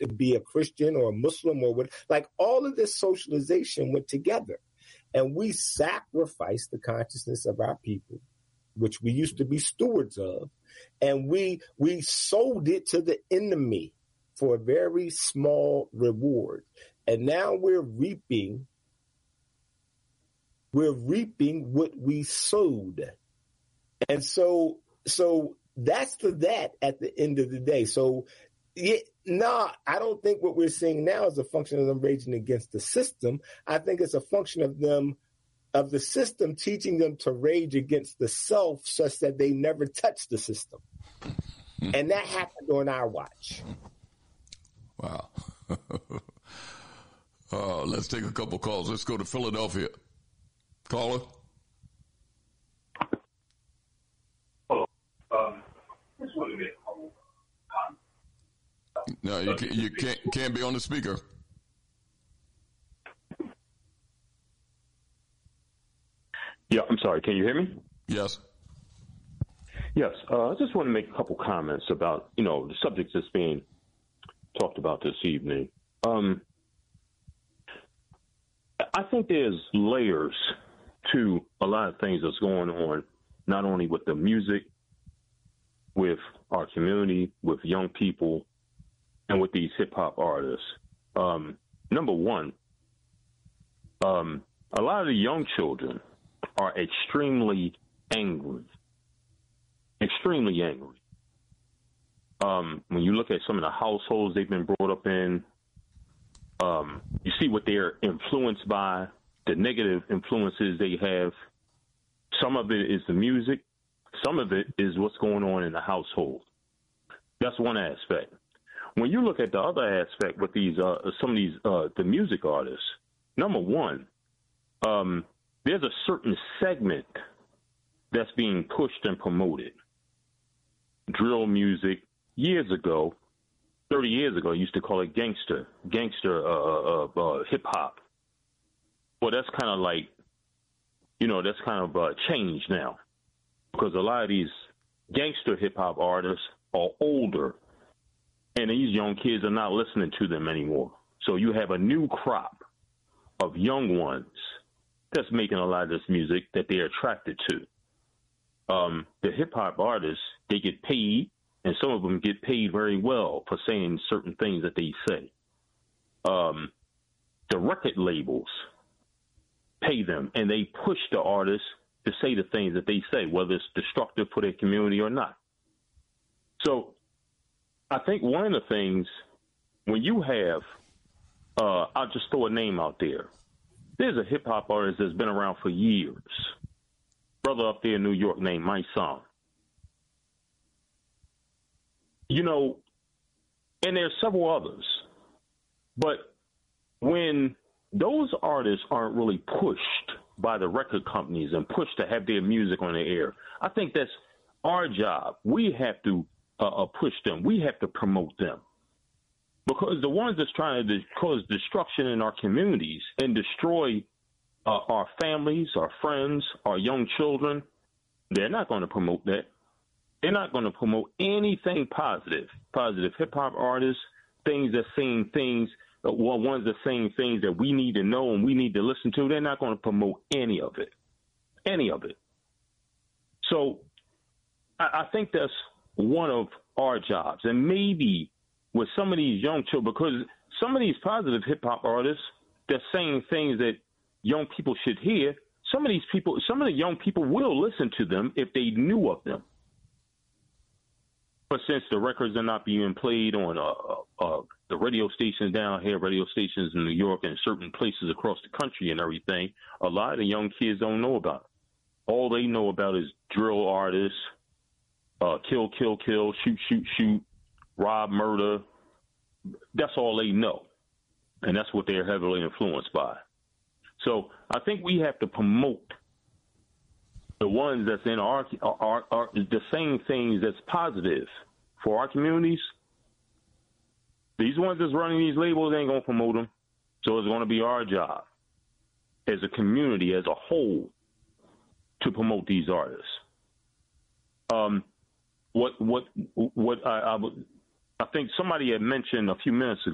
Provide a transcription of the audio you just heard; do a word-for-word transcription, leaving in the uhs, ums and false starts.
be a Christian or a Muslim or what. Like all of this socialization went together, and we sacrificed the consciousness of our people, which we used to be stewards of, and we we sold it to the enemy for a very small reward. And now we're reaping, we're reaping what we sowed. And so, so that's the that at the end of the day. So, yeah, no, I don't think what we're seeing now is a function of them raging against the system. I think it's a function of them, of the system teaching them to rage against the self such that they never touch the system. And that happened on our watch. Wow. uh, let's take a couple calls. Let's go to Philadelphia. Caller. Oh, um, just want to get No, you can't, you can't, can't be on the speaker. Yeah, I'm sorry. Can you hear me? Yes. Yes. Uh, I just want to make a couple comments about, you know, the subjects that's being talked about this evening. Um, I think there's layers to a lot of things that's going on, not only with the music, with our community, with young people, and with these hip hop artists. Um, number one, um, a lot of the young children are extremely angry, extremely angry. Um, when you look at some of the households they've been brought up in, um, you see what they're influenced by, the negative influences they have. Some of it is the music. Some of it is what's going on in the household. That's one aspect. When you look at the other aspect with these, uh, some of these, uh, the music artists, number one, um, there's a certain segment that's being pushed and promoted. Drill music, years ago, thirty years ago, used to call it gangster, gangster uh, uh, uh, hip hop. Well, that's kind of like, you know, that's kind of uh, changed now because a lot of these gangster hip hop artists are older, and these young kids are not listening to them anymore. So you have a new crop of young ones that's making a lot of this music that they're attracted to. Um, the hip hop artists, they get paid, and some of them get paid very well for saying certain things that they say. Um, the record labels pay them, and they push the artists to say the things that they say, whether it's destructive for their community or not. So I think one of the things, when you have, uh, I'll just throw a name out there. There's a hip hop artist that's been around for years. Brother up there in New York named My Song. You know, and there's several others. But when those artists aren't really pushed by the record companies and pushed to have their music on the air, I think that's our job. We have to uh, push them. We have to promote them. Because the ones that's trying to cause destruction in our communities and destroy uh, our families, our friends, our young children, they're not going to promote that. They're not going to promote anything positive. Positive hip-hop artists, things that saying things, uh, well, ones that saying things that we need to know and we need to listen to. They're not going to promote any of it. Any of it. So I, I think that's one of our jobs. And maybe with some of these young children, because some of these positive hip-hop artists, they're saying things that young people should hear. Some of these people, some of the young people will listen to them if they knew of them. But since the records are not being played on uh, uh, the radio stations down here, radio stations in New York and certain places across the country and everything, a lot of the young kids don't know about it. All they know about is drill artists, uh, kill, kill, kill, shoot, shoot, shoot, rob, murder. That's all they know. And that's what they're heavily influenced by. So I think we have to promote the ones that's in our, our, our the same things that's positive for our communities. These ones that's running these labels ain't going to promote them. So it's going to be our job as a community, as a whole, to promote these artists. Um, what what what I, I would I think somebody had mentioned a few minutes ago.